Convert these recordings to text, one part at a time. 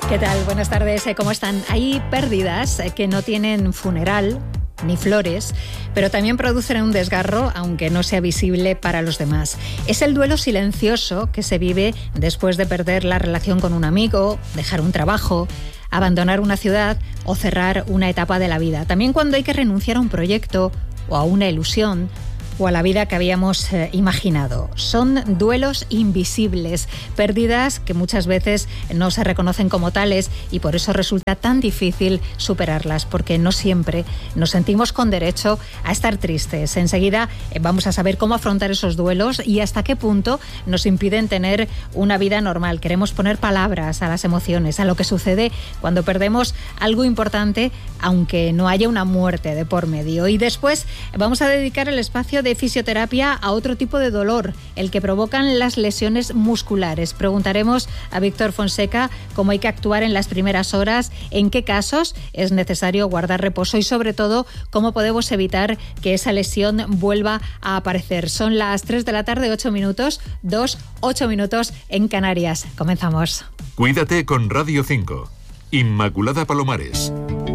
¿Qué tal? Buenas tardes. ¿Cómo están? Hay pérdidas que no tienen funeral ni flores, pero también producen un desgarro, aunque no sea visible para los demás. Es el duelo silencioso que se vive después de perder la relación con un amigo, dejar un trabajo, abandonar una ciudad o cerrar una etapa de la vida. También cuando hay que renunciar a un proyecto o a una ilusión o a la vida que habíamos imaginado. Son duelos invisibles, pérdidas que muchas veces no se reconocen como tales y por eso resulta tan difícil superarlas, porque no siempre nos sentimos con derecho a estar tristes. Enseguida vamos a saber cómo afrontar esos duelos y hasta qué punto nos impiden tener una vida normal. Queremos poner palabras a las emociones, a lo que sucede cuando perdemos algo importante, aunque no haya una muerte de por medio. Y después vamos a dedicar el espacio de fisioterapia a otro tipo de dolor, el que provocan las lesiones musculares. Preguntaremos a Víctor Fonseca cómo hay que actuar en las primeras horas, en qué casos es necesario guardar reposo y sobre todo cómo podemos evitar que esa lesión vuelva a aparecer. Son las 3 de la tarde, 8 minutos, 8 minutos en Canarias. Comenzamos. Cuídate con Radio 5. Inmaculada Palomares.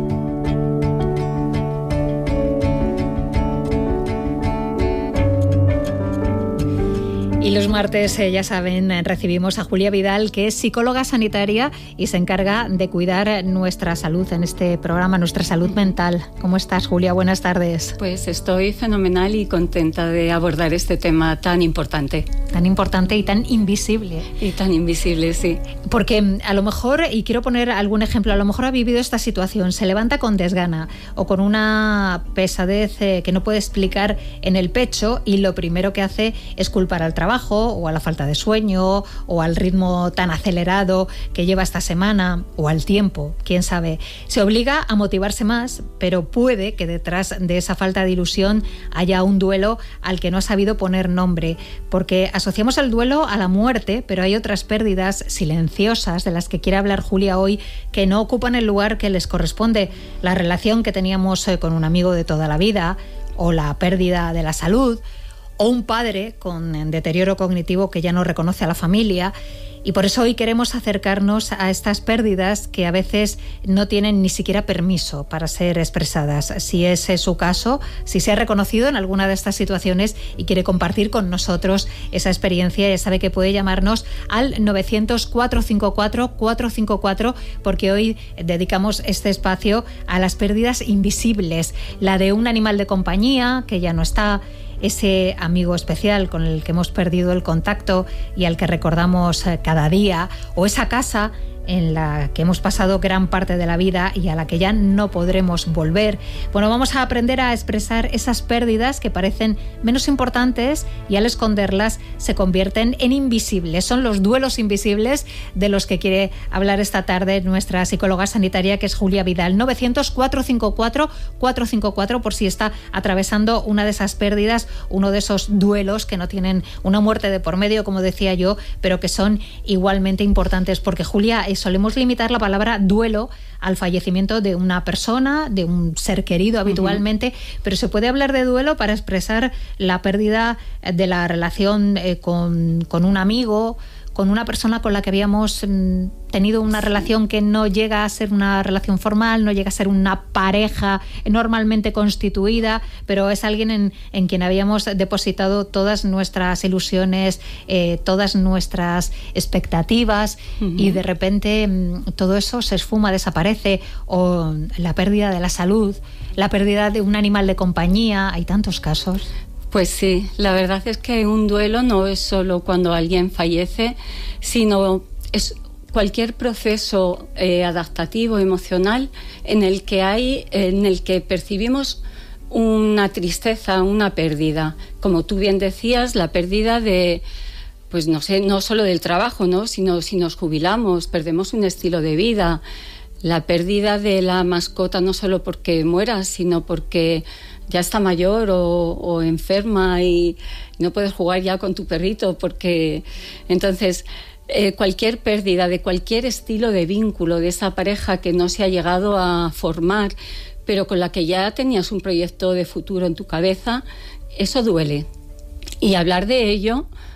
Y los martes, ya saben, recibimos a Julia Vidal, que es psicóloga sanitaria y se encarga de cuidar nuestra salud en este programa, nuestra salud mental. ¿Cómo estás, Julia? Buenas tardes. Pues estoy fenomenal y contenta de abordar este tema tan importante. Tan importante y tan invisible. Y tan invisible, sí. Porque a lo mejor, y quiero poner algún ejemplo, a lo mejor ha vivido esta situación, se levanta con desgana o con una pesadez que no puede explicar en el pecho y lo primero que hace es culpar al trabajo o a la falta de sueño o al ritmo tan acelerado que lleva esta semana o al tiempo, quién sabe. Se obliga a motivarse más, pero puede que detrás de esa falta de ilusión haya un duelo al que no ha sabido poner nombre, porque asociamos el duelo a la muerte, pero hay otras pérdidas silenciosas de las que quiere hablar Julia hoy que no ocupan el lugar que les corresponde. La relación que teníamos con un amigo de toda la vida o la pérdida de la salud, o un padre con deterioro cognitivo que ya no reconoce a la familia. Y por eso hoy queremos acercarnos a estas pérdidas que a veces no tienen ni siquiera permiso para ser expresadas. Si ese es su caso, si se ha reconocido en alguna de estas situaciones y quiere compartir con nosotros esa experiencia, ya sabe que puede llamarnos al 900-454-454, porque hoy dedicamos este espacio a las pérdidas invisibles, la de un animal de compañía que ya no está, ese amigo especial con el que hemos perdido el contacto y al que recordamos cada día, o esa casa en la que hemos pasado gran parte de la vida y a la que ya no podremos volver. Bueno, vamos a aprender a expresar esas pérdidas que parecen menos importantes y al esconderlas se convierten en invisibles. Son los duelos invisibles de los que quiere hablar esta tarde nuestra psicóloga sanitaria, que es Julia Vidal. 900-454-454 por si está atravesando una de esas pérdidas, uno de esos duelos que no tienen una muerte de por medio, como decía yo, pero que son igualmente importantes, porque Julia, solemos limitar la palabra duelo al fallecimiento de una persona, de un ser querido habitualmente, pero se puede hablar de duelo para expresar la pérdida de la relación con un amigo, con una persona con la que habíamos tenido una relación que no llega a ser una relación formal, no llega a ser una pareja normalmente constituida, pero es alguien en quien habíamos depositado todas nuestras ilusiones, todas nuestras expectativas, y de repente todo eso se esfuma, desaparece. O la pérdida de la salud, la pérdida de un animal de compañía, hay tantos casos. Pues sí, la verdad es que un duelo no es solo cuando alguien fallece, sino es cualquier proceso adaptativo, emocional, en el que percibimos una tristeza, una pérdida. Como tú bien decías, la pérdida de, pues no sé, no solo del trabajo, ¿no? Sino si nos jubilamos, perdemos un estilo de vida. La pérdida de la mascota no solo porque muera, sino porque ya está mayor o enferma y no puedes jugar ya con tu perrito, porque entonces cualquier pérdida de cualquier estilo de vínculo de esa pareja que no se ha llegado a formar, pero con la que ya tenías un proyecto de futuro en tu cabeza, eso duele. Y hablar de ello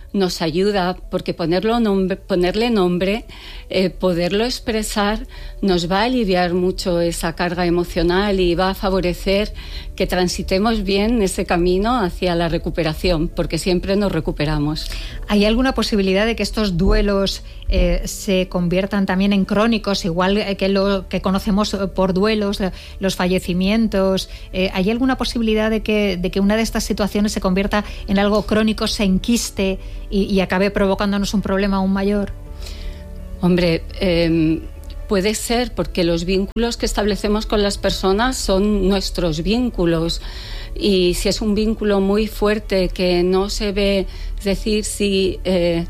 nos ayuda, porque ponerle nombre, poderlo expresar, nos va a aliviar mucho esa carga emocional y va a favorecer que transitemos bien ese camino hacia la recuperación, porque siempre nos recuperamos. ¿Hay alguna posibilidad de que estos duelos se conviertan también en crónicos, igual que lo que conocemos por duelos, los fallecimientos? ¿Hay alguna posibilidad de que una de estas situaciones se convierta en algo crónico, se enquiste y acabe provocándonos un problema aún mayor? Hombre, puede ser, porque los vínculos que establecemos con las personas son nuestros vínculos, y si es un vínculo muy fuerte que no se ve, es decir, si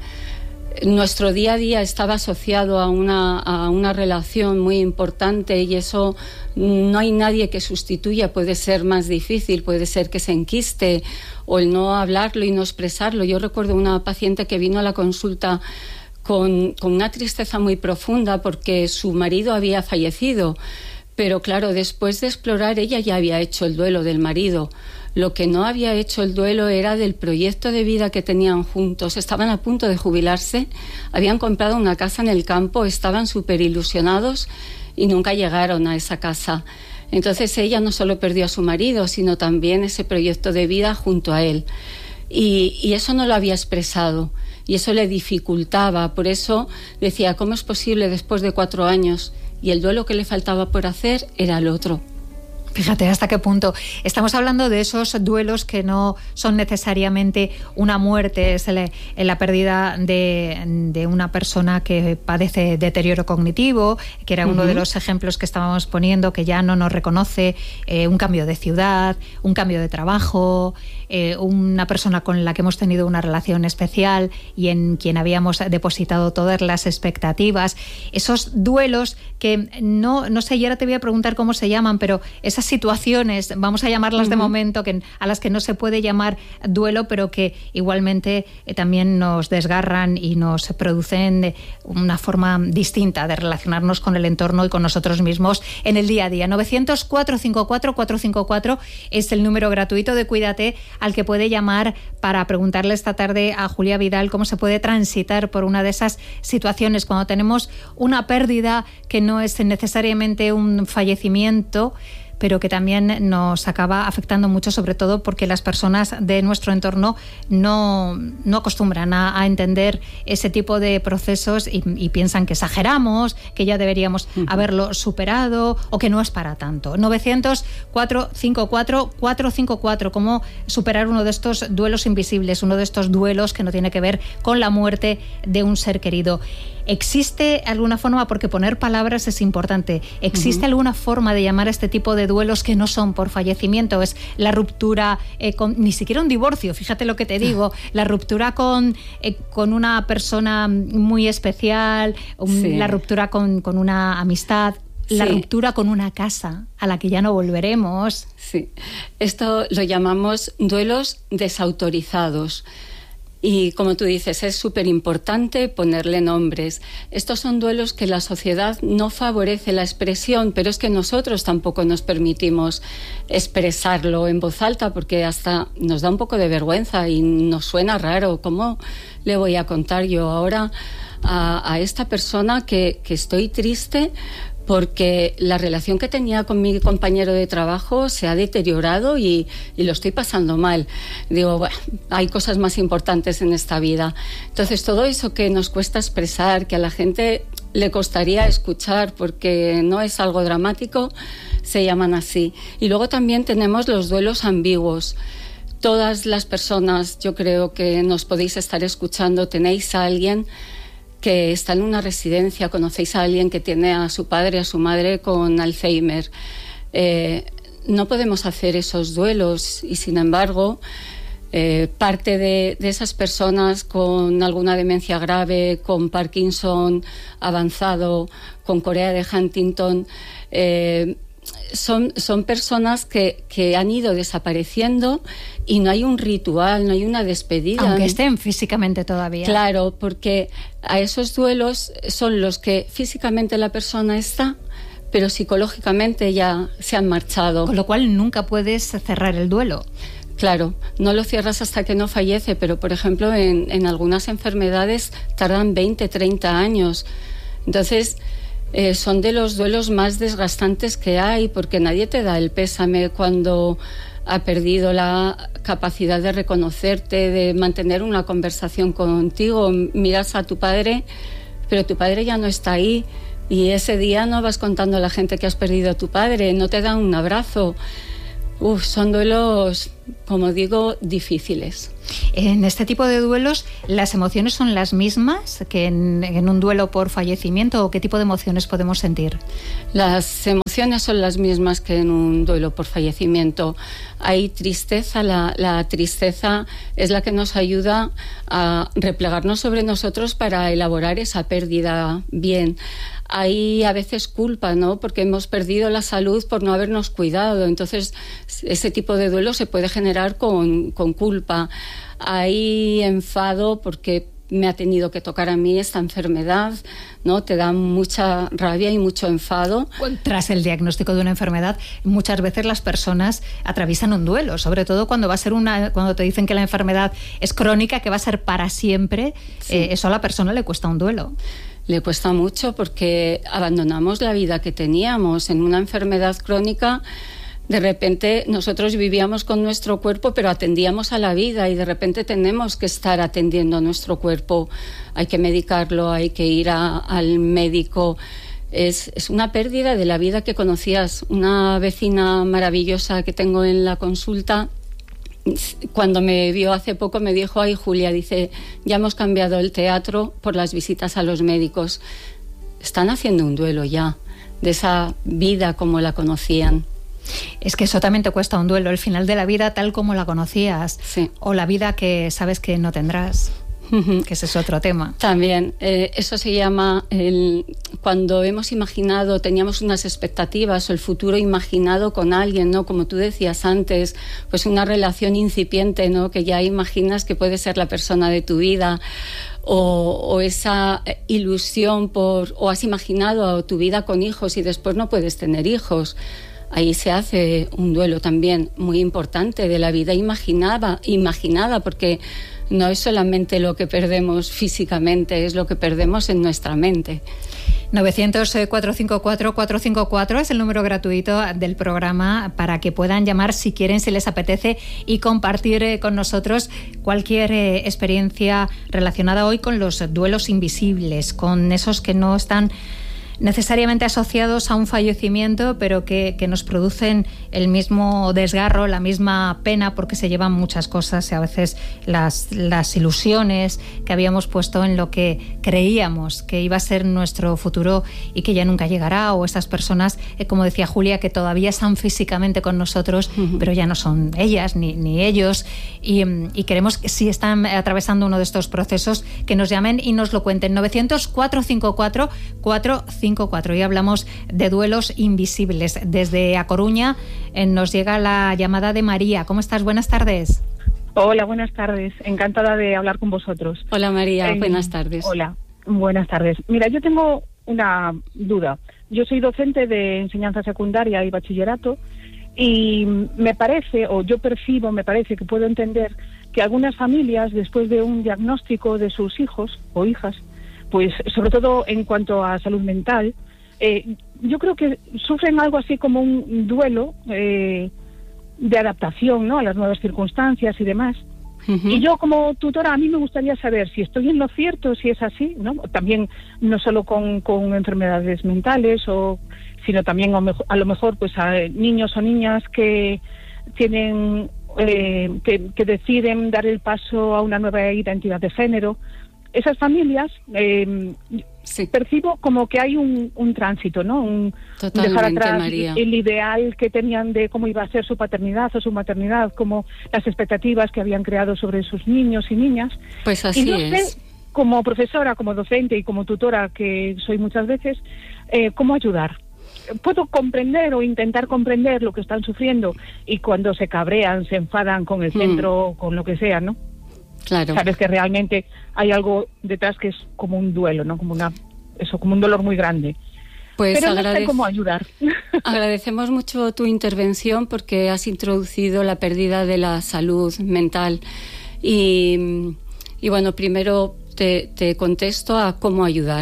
nuestro día a día estaba asociado a una relación muy importante y eso no hay nadie que sustituya, puede ser más difícil, puede ser que se enquiste, o el no hablarlo y no expresarlo. Yo recuerdo una paciente que vino a la consulta con una tristeza muy profunda porque su marido había fallecido, pero claro, después de explorar, ella ya había hecho el duelo del marido. Lo que no había hecho el duelo era del proyecto de vida que tenían juntos. Estaban a punto de jubilarse, habían comprado una casa en el campo, estaban súper ilusionados y nunca llegaron a esa casa. Entonces ella no solo perdió a su marido, sino también ese proyecto de vida junto a él. Y eso no lo había expresado y eso le dificultaba. Por eso decía, ¿cómo es posible después de 4 años? Y el duelo que le faltaba por hacer era el otro. Fíjate hasta qué punto. Estamos hablando de esos duelos que no son necesariamente una muerte, es la pérdida de una persona que padece deterioro cognitivo, que era uno de los ejemplos que estábamos poniendo, que ya no nos reconoce, un cambio de ciudad, un cambio de trabajo, una persona con la que hemos tenido una relación especial y en quien habíamos depositado todas las expectativas. Esos duelos que no sé, y ahora te voy a preguntar cómo se llaman, pero esas situaciones, vamos a llamarlas de momento, a las que no se puede llamar duelo, pero que igualmente también nos desgarran y nos producen una forma distinta de relacionarnos con el entorno y con nosotros mismos en el día a día. 900-454-454 es el número gratuito de Cuídate al que puede llamar para preguntarle esta tarde a Julia Vidal cómo se puede transitar por una de esas situaciones cuando tenemos una pérdida que no es necesariamente un fallecimiento, pero que también nos acaba afectando mucho, sobre todo porque las personas de nuestro entorno no acostumbran a entender ese tipo de procesos y piensan que exageramos, que ya deberíamos haberlo superado o que no es para tanto. 900-454-454, cómo superar uno de estos duelos invisibles, uno de estos duelos que no tiene que ver con la muerte de un ser querido. ¿Existe alguna forma, porque poner palabras es importante, existe alguna forma de llamar a este tipo de duelos que no son por fallecimiento? Es la ruptura, ni siquiera un divorcio, fíjate lo que te digo, la ruptura con una persona muy especial, la ruptura con una amistad, la ruptura con una casa a la que ya no volveremos. Sí, esto lo llamamos duelos desautorizados. Y como tú dices, es súper importante ponerle nombres. Estos son duelos que la sociedad no favorece la expresión, pero es que nosotros tampoco nos permitimos expresarlo en voz alta porque hasta nos da un poco de vergüenza y nos suena raro. ¿Cómo le voy a contar yo ahora a esta persona que estoy triste porque la relación que tenía con mi compañero de trabajo se ha deteriorado y lo estoy pasando mal? Digo, bueno, hay cosas más importantes en esta vida. Entonces, todo eso que nos cuesta expresar, que a la gente le costaría escuchar porque no es algo dramático, se llaman así. Y luego también tenemos los duelos ambiguos. Todas las personas, yo creo que nos podéis estar escuchando, tenéis a alguien que está en una residencia, conocéis a alguien que tiene a su padre, a su madre con Alzheimer. No podemos hacer esos duelos y, sin embargo, parte de esas personas con alguna demencia grave, con Parkinson avanzado, con Corea de Huntington, son personas que han ido desapareciendo y no hay un ritual, no hay una despedida. Aunque estén físicamente todavía. Claro, porque a esos duelos son los que físicamente la persona está, pero psicológicamente ya se han marchado. Con lo cual nunca puedes cerrar el duelo. Claro, no lo cierras hasta que no fallece, pero por ejemplo en algunas enfermedades tardan 20, 30 años. Entonces son de los duelos más desgastantes que hay, porque nadie te da el pésame cuando ha perdido la capacidad de reconocerte, de mantener una conversación contigo. Miras a tu padre, pero tu padre ya no está ahí, y ese día no vas contando a la gente que has perdido a tu padre, no te dan un abrazo. Son duelos, como digo, difíciles. En este tipo de duelos, ¿las emociones son las mismas que en un duelo por fallecimiento, o qué tipo de emociones podemos sentir? Las emociones son las mismas que en un duelo por fallecimiento. Hay tristeza, la tristeza es la que nos ayuda a replegarnos sobre nosotros para elaborar esa pérdida bien. Hay a veces culpa, ¿no? Porque hemos perdido la salud por no habernos cuidado. Entonces, ese tipo de duelo se puede generar con culpa. Hay enfado porque me ha tenido que tocar a mí esta enfermedad, ¿no? Te da mucha rabia y mucho enfado. Tras el diagnóstico de una enfermedad, muchas veces las personas atraviesan un duelo, sobre todo cuando cuando te dicen que la enfermedad es crónica, que va a ser para siempre. Sí. Eso a la persona le cuesta un duelo. Le cuesta mucho porque abandonamos la vida que teníamos. En una enfermedad crónica, de repente nosotros vivíamos con nuestro cuerpo, pero atendíamos a la vida, y de repente tenemos que estar atendiendo a nuestro cuerpo. Hay que medicarlo, hay que ir al médico. Es una pérdida de la vida que conocías. Una vecina maravillosa que tengo en la consulta, cuando me vio hace poco, me dijo: ay, Julia, dice, ya hemos cambiado el teatro por las visitas a los médicos. Están haciendo un duelo ya de esa vida como la conocían. Es que eso también te cuesta un duelo, el final de la vida tal como la conocías. Sí. O la vida que sabes que no tendrás. Que ese es otro tema. También, eso se llama cuando hemos imaginado, teníamos unas expectativas, o el futuro imaginado con alguien, ¿no? Como tú decías antes, pues una relación incipiente, ¿no? Que ya imaginas que puede ser la persona de tu vida, o esa ilusión o has imaginado tu vida con hijos y después no puedes tener hijos. Ahí se hace un duelo también muy importante de la vida imaginada, porque no es solamente lo que perdemos físicamente, es lo que perdemos en nuestra mente. 900-454-454 es el número gratuito del programa para que puedan llamar si quieren, si les apetece, y compartir con nosotros cualquier experiencia relacionada hoy con los duelos invisibles, con esos que no están necesariamente asociados a un fallecimiento, pero que nos producen el mismo desgarro, la misma pena, porque se llevan muchas cosas, y a veces las ilusiones que habíamos puesto en lo que creíamos que iba a ser nuestro futuro y que ya nunca llegará, o esas personas, como decía Julia, que todavía están físicamente con nosotros, pero ya no son ellas ni ellos, y queremos que si están atravesando uno de estos procesos, que nos llamen y nos lo cuenten. 900-454-454. Hoy hablamos de duelos invisibles. Desde A Coruña nos llega la llamada de María. ¿Cómo estás? Buenas tardes. Hola, buenas tardes. Encantada de hablar con vosotros. Hola, María. Buenas tardes. Hola, buenas tardes. Mira, yo tengo una duda. Yo soy docente de enseñanza secundaria y bachillerato, y me parece que puedo entender que algunas familias, después de un diagnóstico de sus hijos o hijas, pues sobre todo en cuanto a salud mental, yo creo que sufren algo así como un duelo de adaptación, ¿no?, a las nuevas circunstancias y demás. Uh-huh. Y yo, como tutora, a mí me gustaría saber si estoy en lo cierto, si es así, ¿no? También no solo con enfermedades mentales, sino también a lo mejor pues a niños o niñas que tienen que deciden dar el paso a una nueva identidad de género. Esas familias, sí, percibo como que hay un tránsito, ¿no? Dejar atrás María, el ideal que tenían de cómo iba a ser su paternidad o su maternidad, como las expectativas que habían creado sobre sus niños y niñas. Pues así y no es. sé, como profesora, como docente y como tutora que soy muchas veces, ¿cómo ayudar? Puedo comprender o intentar comprender lo que están sufriendo, y cuando se cabrean, se enfadan con el centro, con lo que sea, ¿no? Claro. Sabes que realmente hay algo detrás que es como un duelo, ¿no? Como un dolor muy grande. Pues pero no sé cómo ayudar. Agradecemos mucho tu intervención porque has introducido la pérdida de la salud mental. Y bueno, primero te contesto a cómo ayudar.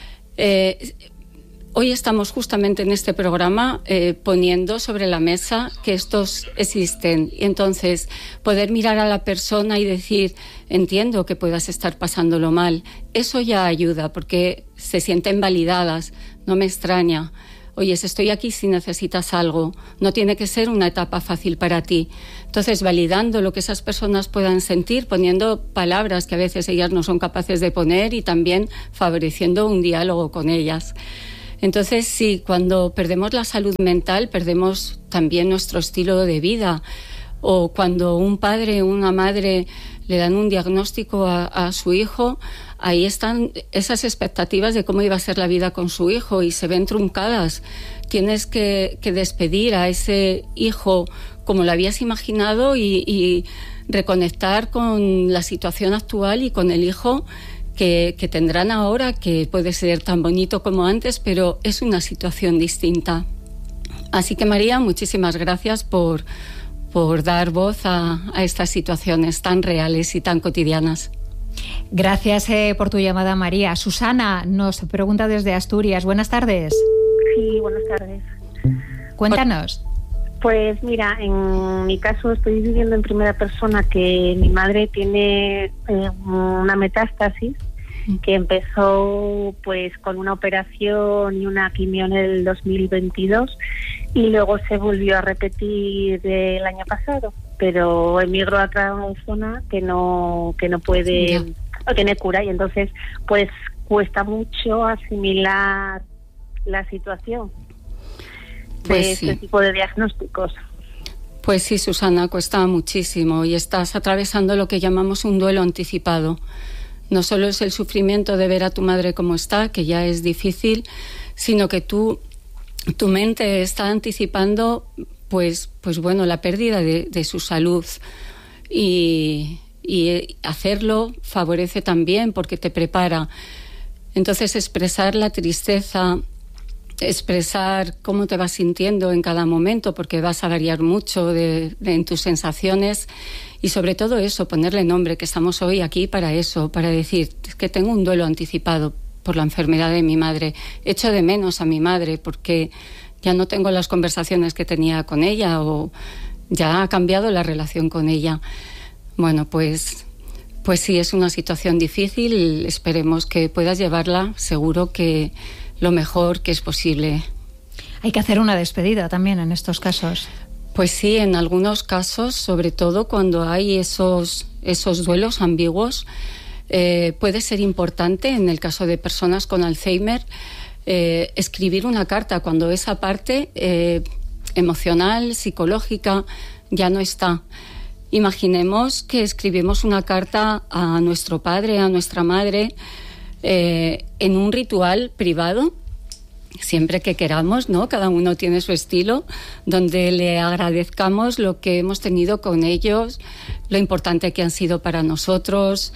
Hoy estamos justamente en este programa poniendo sobre la mesa que estos existen. Y entonces, poder mirar a la persona y decir, entiendo que puedas estar pasándolo mal, eso ya ayuda, porque se sienten validadas, no me extraña. Oye, estoy aquí si necesitas algo. No tiene que ser una etapa fácil para ti. Entonces, validando lo que esas personas puedan sentir, poniendo palabras que a veces ellas no son capaces de poner y también favoreciendo un diálogo con ellas. Entonces, sí, cuando perdemos la salud mental, perdemos también nuestro estilo de vida. O cuando un padre o una madre le dan un diagnóstico a su hijo, ahí están esas expectativas de cómo iba a ser la vida con su hijo y se ven truncadas. Tienes que despedir a ese hijo como lo habías imaginado y reconectar con la situación actual y con el hijo que tendrán ahora, que puede ser tan bonito como antes, pero es una situación distinta. Así que, María, muchísimas gracias por dar voz a estas situaciones tan reales y tan cotidianas. Gracias por tu llamada, María. Susana nos pregunta desde Asturias. Buenas tardes. Sí, buenas tardes. Cuéntanos. Pues mira, en mi caso estoy viviendo en primera persona que mi madre tiene una metástasis que empezó pues con una operación y una quimio en el 2022 y luego se volvió a repetir el año pasado, pero emigró a otra zona que no puede, no tiene cura, y entonces pues cuesta mucho asimilar la situación de este tipo de diagnósticos. Pues sí, Susana, cuesta muchísimo y estás atravesando lo que llamamos un duelo anticipado. No solo es el sufrimiento de ver a tu madre como está, que ya es difícil, sino que tu mente está anticipando pues bueno, la pérdida de su salud. Y hacerlo favorece también porque te prepara. Entonces, expresar la tristeza, expresar cómo te vas sintiendo en cada momento, porque vas a variar mucho en tus sensaciones, y sobre todo eso, ponerle nombre, que estamos hoy aquí para eso, para decir que tengo un duelo anticipado por la enfermedad de mi madre, echo de menos a mi madre porque ya no tengo las conversaciones que tenía con ella o ya ha cambiado la relación con ella. Bueno, pues sí, es una situación difícil, esperemos que puedas llevarla, seguro que lo mejor que es posible. Hay que hacer una despedida también en estos casos. Pues sí, en algunos casos, sobre todo cuando hay esos duelos ambiguos, puede ser importante, en el caso de personas con Alzheimer, escribir una carta cuando esa parte emocional, psicológica, ya no está. Imaginemos que escribimos una carta a nuestro padre, a nuestra madre, en un ritual privado, siempre que queramos, ¿no? Cada uno tiene su estilo, donde le agradezcamos lo que hemos tenido con ellos, lo importante que han sido para nosotros,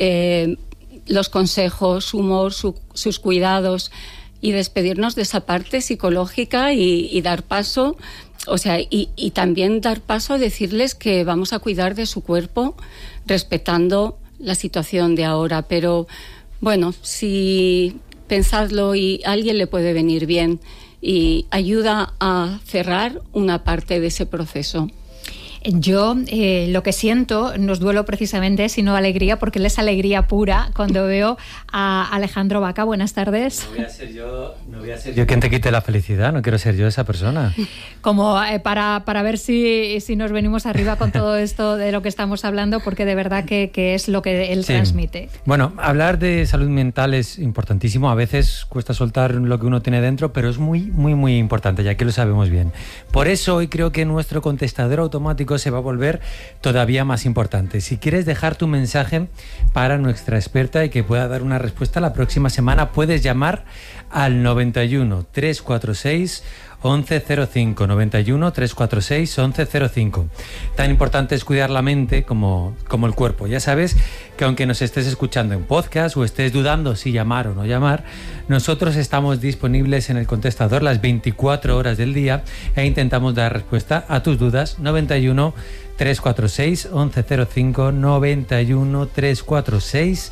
los consejos, su humor, sus cuidados, y despedirnos de esa parte psicológica y dar paso, o sea, y también dar paso a decirles que vamos a cuidar de su cuerpo, respetando la situación de ahora. Pero bueno, si pensadlo y a alguien le puede venir bien y ayuda a cerrar una parte de ese proceso. Yo lo que siento no es duelo precisamente, sino alegría, porque él es alegría pura cuando veo a Alejandro Vaca. Buenas tardes. No voy a ser yo quien te quite la felicidad, no quiero ser yo esa persona. Como para ver si nos venimos arriba con todo esto de lo que estamos hablando, porque de verdad que es lo que él transmite. Bueno, hablar de salud mental es importantísimo, a veces cuesta soltar lo que uno tiene dentro, pero es muy, muy, muy importante, ya que lo sabemos bien. Por eso hoy creo que nuestro contestador automático se va a volver todavía más importante. Si quieres dejar tu mensaje para nuestra experta y que pueda dar una respuesta la próxima semana, puedes llamar al 91 346 1105, 91 346 1105. Tan importante es cuidar la mente como el cuerpo. Ya sabes que aunque nos estés escuchando en podcast o estés dudando si llamar o no llamar, nosotros estamos disponibles en el contestador las 24 horas del día e intentamos dar respuesta a tus dudas. 91 346 1105, 91 346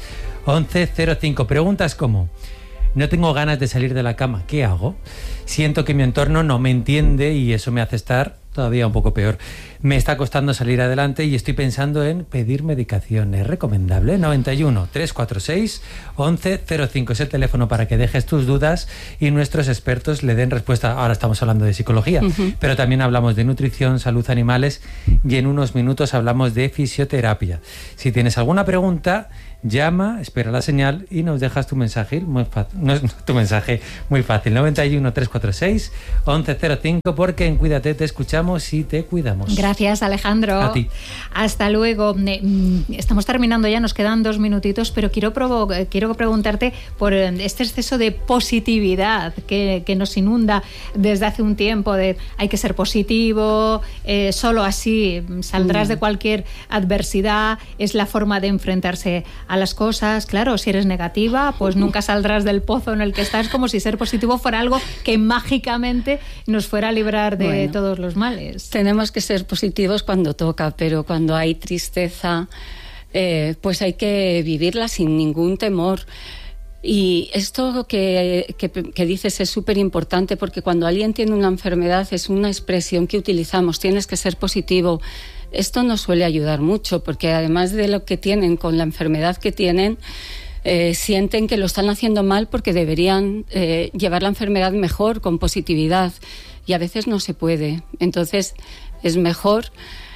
1105. Preguntas como: no tengo ganas de salir de la cama, ¿qué hago? Siento que mi entorno no me entiende y eso me hace estar todavía un poco peor. Me está costando salir adelante y estoy pensando en pedir medicación. ¿Es recomendable? 91 346 1105 es el teléfono para que dejes tus dudas y nuestros expertos le den respuesta. Ahora estamos hablando de psicología, pero también hablamos de nutrición, salud, animales y en unos minutos hablamos de fisioterapia. Si tienes alguna pregunta, llama, espera la señal y nos dejas tu mensaje muy fácil. Tu mensaje muy fácil. 91 346 1105, porque en Cuídate te escuchamos y te cuidamos. Gracias, Alejandro. A ti. Hasta luego. Estamos terminando ya, nos quedan 2 minutitos, pero quiero preguntarte por este exceso de positividad que nos inunda desde hace un tiempo, de hay que ser positivo, solo así saldrás de cualquier adversidad, es la forma de enfrentarse a las cosas. Claro, si eres negativa, pues nunca saldrás del pozo en el que estás, como si ser positivo fuera algo que mágicamente nos fuera a librar de todos los males. Tenemos que ser positivos cuando toca, pero cuando hay tristeza, pues hay que vivirla sin ningún temor. Y esto que dices es súper importante, porque cuando alguien tiene una enfermedad es una expresión que utilizamos: tienes que ser positivo. Esto nos suele ayudar mucho, porque además de lo que tienen con la enfermedad que tienen, sienten que lo están haciendo mal porque deberían llevar la enfermedad mejor, con positividad, y a veces no se puede. Entonces es mejor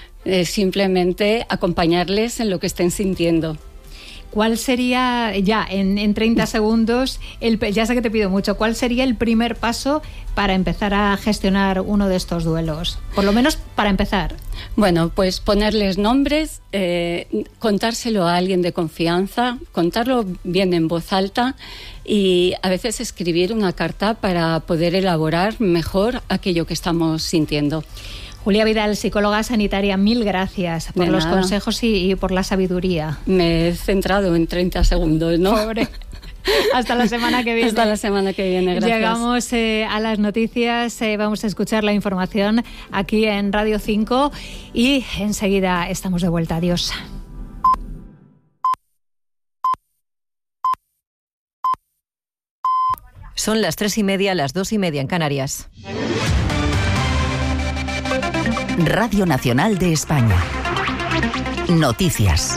simplemente acompañarles en lo que estén sintiendo. ¿Cuál sería, ya en 30 segundos, ya sé que te pido mucho, cuál sería el primer paso para empezar a gestionar uno de estos duelos? Por lo menos para empezar. Bueno, pues ponerles nombres, contárselo a alguien de confianza, contarlo bien en voz alta y a veces escribir una carta para poder elaborar mejor aquello que estamos sintiendo. Julia Vidal, psicóloga sanitaria, mil gracias por los consejos y por la sabiduría. Me he centrado en 30 segundos, ¿no? Pobre. Hasta la semana que viene. Hasta la semana que viene, gracias. Llegamos a las noticias, vamos a escuchar la información aquí en Radio 5 y enseguida estamos de vuelta. Adiós. Son las 3:30, las 2:30 en Canarias. Radio Nacional de España. Noticias.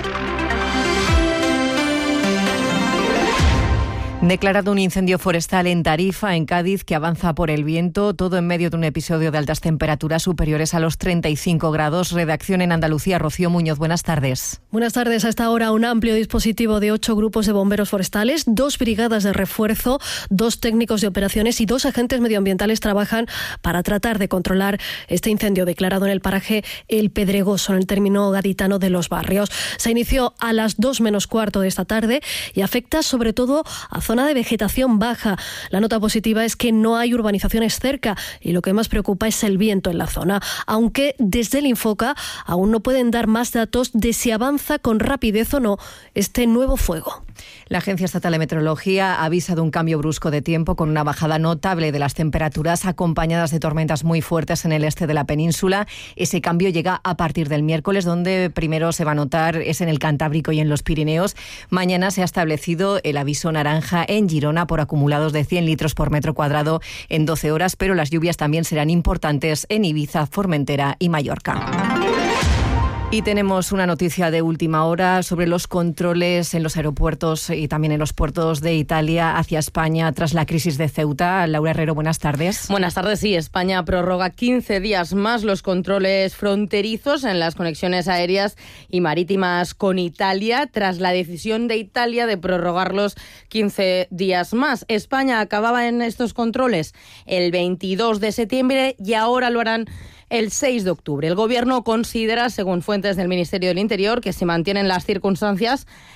Declarado un incendio forestal en Tarifa, en Cádiz, que avanza por el viento, todo en medio de un episodio de altas temperaturas superiores a los 35 grados. Redacción en Andalucía, Rocío Muñoz, buenas tardes. Buenas tardes. A esta hora un amplio dispositivo de 8 grupos de bomberos forestales, 2 brigadas de refuerzo, 2 técnicos de operaciones y 2 agentes medioambientales trabajan para tratar de controlar este incendio declarado en el paraje El Pedregoso, en el término gaditano de Los Barrios. Se inició a las 2 menos cuarto de esta tarde y afecta sobre todo a zona de vegetación baja. La nota positiva es que no hay urbanizaciones cerca y lo que más preocupa es el viento en la zona, aunque desde el Infoca aún no pueden dar más datos de si avanza con rapidez o no este nuevo fuego. La Agencia Estatal de Meteorología avisa de un cambio brusco de tiempo con una bajada notable de las temperaturas acompañadas de tormentas muy fuertes en el este de la península. Ese cambio llega a partir del miércoles, donde primero se va a notar es en el Cantábrico y en los Pirineos. Mañana se ha establecido el aviso naranja en Girona por acumulados de 100 litros por metro cuadrado en 12 horas, pero las lluvias también serán importantes en Ibiza, Formentera y Mallorca. Y tenemos una noticia de última hora sobre los controles en los aeropuertos y también en los puertos de Italia hacia España tras la crisis de Ceuta. Laura Herrero, buenas tardes. Buenas tardes. Sí, España prorroga 15 días más los controles fronterizos en las conexiones aéreas y marítimas con Italia tras la decisión de Italia de prorrogarlos 15 días más. España acababa en estos controles el 22 de septiembre y ahora lo harán el 6 de octubre. El Gobierno considera, según fuentes del Ministerio del Interior, que si mantienen las circunstancias,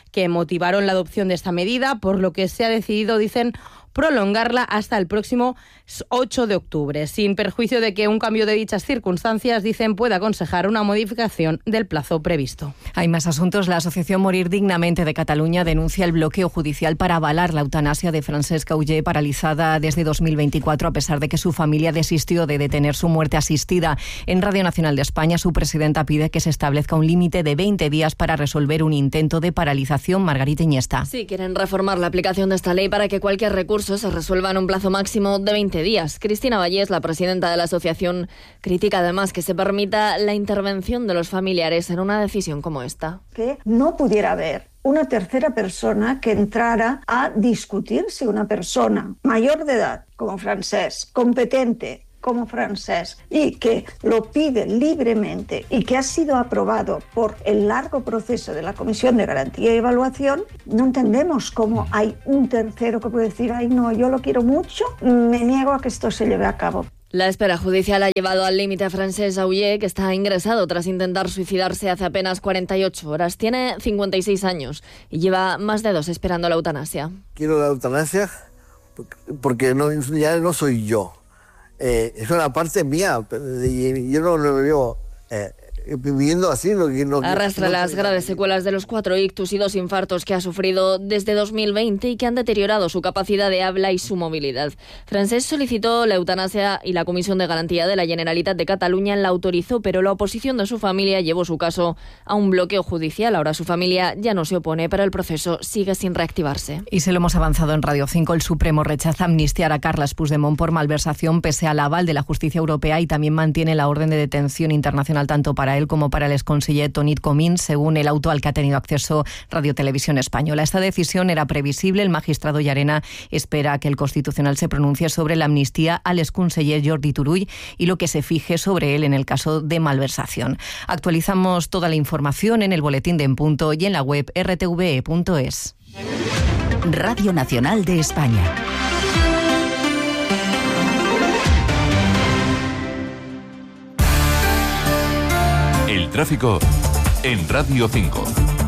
que motivaron la adopción de esta medida, por lo que se ha decidido, dicen, prolongarla hasta el próximo 8 de octubre, sin perjuicio de que un cambio de dichas circunstancias, dicen, puede aconsejar una modificación del plazo previsto. Hay más asuntos. La Asociación Morir Dignamente de Cataluña denuncia el bloqueo judicial para avalar la eutanasia de Francesc Auger, paralizada desde 2024, a pesar de que su familia desistió de detener su muerte asistida. En Radio Nacional de España, su presidenta pide que se establezca un límite de 20 días para resolver un intento de paralización. Margarita Iniesta. Sí, quieren reformar la aplicación de esta ley para que cualquier recurso se resuelva en un plazo máximo de 20 días. Cristina Vallés, la presidenta de la asociación, critica además que se permita la intervención de los familiares en una decisión como esta. Que no pudiera haber una tercera persona que entrara a discutir si una persona mayor de edad, como Francesc, competente como Francesc, y que lo pide libremente y que ha sido aprobado por el largo proceso de la Comisión de Garantía y Evaluación, no entendemos cómo hay un tercero que puede decir, ay no, yo lo quiero mucho, me niego a que esto se lleve a cabo. La espera judicial ha llevado al límite a Francesc Auger, que está ingresado tras intentar suicidarse hace apenas 48 horas. Tiene 56 años y lleva más de 2 esperando la eutanasia. Quiero la eutanasia porque ya no soy yo. Es una parte mía, y yo no lo veo viviendo así. Arrastra las graves secuelas de los 4 ictus y 2 infartos que ha sufrido desde 2020 y que han deteriorado su capacidad de habla y su movilidad. Francesc solicitó la eutanasia y la Comisión de Garantía de la Generalitat de Cataluña la autorizó, pero la oposición de su familia llevó su caso a un bloqueo judicial. Ahora su familia ya no se opone, pero el proceso sigue sin reactivarse. Y se lo hemos avanzado en Radio 5. El Supremo rechaza amnistiar a Carles Puigdemont por malversación pese al aval de la justicia europea y también mantiene la orden de detención internacional tanto para él como para el exconseller Toni Comín, según el auto al que ha tenido acceso Radio Televisión Española. Esta decisión era previsible. El magistrado Llarena espera que el Constitucional se pronuncie sobre la amnistía al exconseller Jordi Turull y lo que se fije sobre él en el caso de malversación. Actualizamos toda la información en el boletín de En Punto y en la web rtve.es. Radio Nacional de España. El tráfico en Radio 5.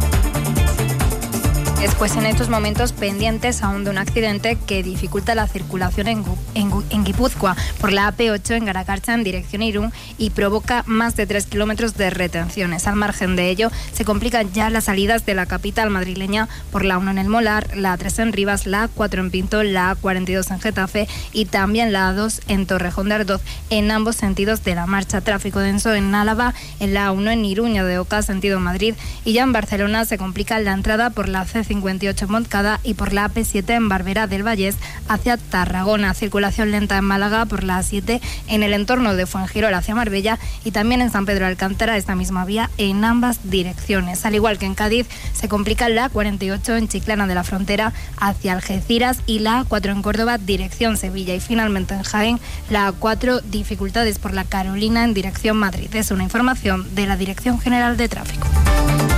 Pues en estos momentos pendientes aún de un accidente que dificulta la circulación en Guipúzcoa por la AP8 en Garagarcha en dirección Irún y provoca más de 3 kilómetros de retenciones. Al margen de ello, se complican ya las salidas de la capital madrileña por la 1 en El Molar, la A3 en Rivas, la A4 en Pinto, la A42 en Getafe y también la A2 en Torrejón de Ardoz en ambos sentidos de la marcha. Tráfico denso en Álava, en la A1 en Iruña de Oca, sentido Madrid, y ya en Barcelona se complica la entrada por la C58 en Montcada y por la AP7 en Barberá del Vallès hacia Tarragona. Circulación lenta en Málaga por la A7 en el entorno de Fuengirola hacia Marbella y también en San Pedro de Alcántara esta misma vía en ambas direcciones. Al igual que en Cádiz, se complica la A48 en Chiclana de la Frontera hacia Algeciras y la A4 en Córdoba dirección Sevilla y finalmente en Jaén la A4 dificultades por la Carolina en dirección Madrid. Es una información de la Dirección General de Tráfico.